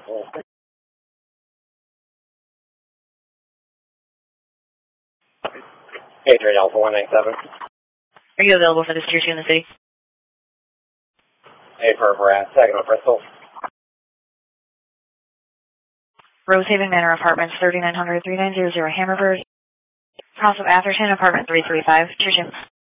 Patriot Alpha 197. Are you available for this tier 2 in the city? Affirm, we're at Saginaw, Bristol. Rosehaven Manor Apartments, 3900-3900 Hammerbird. House of Atherton, Apartment 335, tier 2.